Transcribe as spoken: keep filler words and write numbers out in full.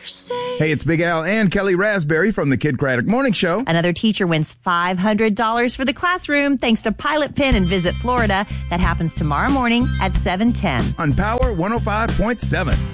Hey, it's Big Al and Kelly Raspberry from the Kid Craddock Morning Show. Another teacher wins five hundred dollars for the classroom thanks to Pilot Pen in Visit Florida. That happens tomorrow morning at seven ten. On Power one oh five point seven.